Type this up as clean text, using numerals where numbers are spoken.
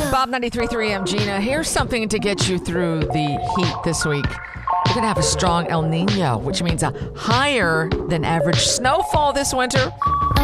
Bob 93.3, I'm Gina. Here's something to get you through the heat this week. We're going to have a strong El Nino, which means a higher than average snowfall this winter.